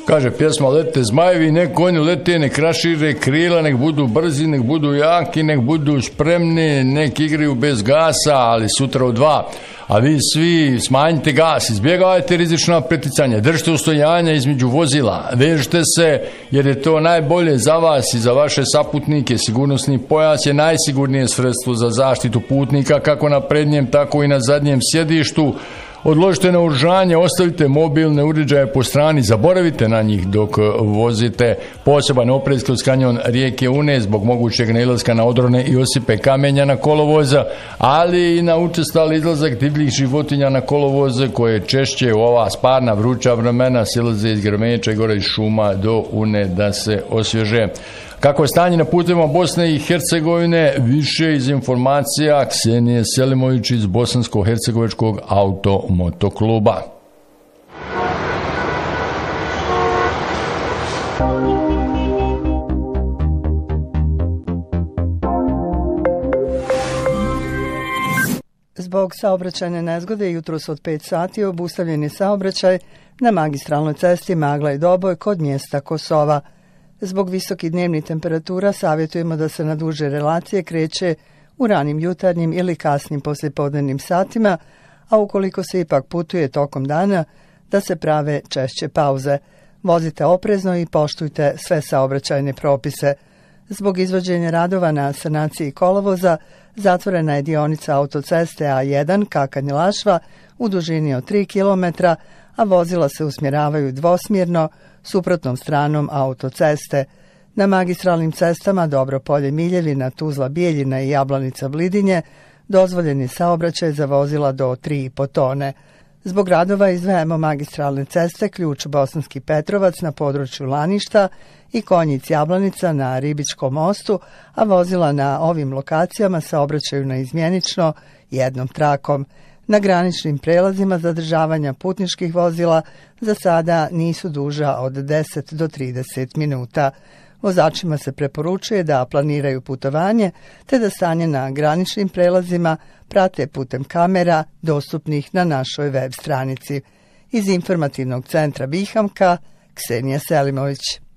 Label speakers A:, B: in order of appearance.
A: Kaže pjesma lete zmajevi, nek oni lete, nek rašire krila, nek budu brzi, nek budu jaki, nek budu spremni, nek igraju bez gasa, ali sutra u 2. A vi svi smanjite gas, izbjegavajte rizična preticanja, držite ustojanja između vozila, vežite se jer je to najbolje za vas i za vaše saputnike. Sigurnosni pojas je najsigurnije sredstvo za zaštitu putnika kako na prednjem tako i na zadnjem sjedištu. Odložite naoružanje, ostavite mobilne uređaje po strani, zaboravite na njih dok vozite. Poseban oprez kroz kanjon rijeke Une zbog mogućeg nailaska na odrone i osipe kamenja na kolovoza, ali i na učestali izlazak divljih životinja na kolovoze koje češće u ova sparna vruća vremena silaze iz Grmeća i gore iz šuma do Une da se osvježe. Kako je stanje na putevima Bosne i Hercegovine, više iz informacija Ksenije Selimović iz Bosansko-hercegovačkog auto-motokluba.
B: Zbog saobraćajne nezgode jutros od 5 sati obustavljen je saobraćaj na magistralnoj cesti Magla i Doboj kod mjesta Kosova. Zbog visokih dnevnih temperatura savjetujemo da se na duže relacije kreće u ranim jutarnjim ili kasnim poslijepodnevnim satima, a ukoliko se ipak putuje tokom dana, da se prave češće pauze. Vozite oprezno i poštujte sve saobraćajne propise. Zbog izvođenja radova na sanaciji kolovoza, zatvorena je dionica autoceste A1 Kakanj-Lašva u dužini od 3 km, a vozila se usmjeravaju dvosmjerno, suprotnom stranom autoceste. Na magistralnim cestama Dobropolje-Miljevina, Tuzla-Bijeljina i Jablanica-Blidinje dozvoljen je saobraćaj za vozila do 3,5 tone. Zbog radova izdvajamo magistralne ceste Ključ Bosanski Petrovac na području Laništa i Konjic-Jablanica na Ribičkom mostu, a vozila na ovim lokacijama saobraćaju na izmjenično jednom trakom. Na graničnim prelazima zadržavanja putničkih vozila za sada nisu duža od 10 do 30 minuta. Vozačima se preporučuje da planiraju putovanje te da stanje na graničnim prelazima prate putem kamera dostupnih na našoj web stranici. Iz informativnog centra Bihamka, Ksenija Selimović.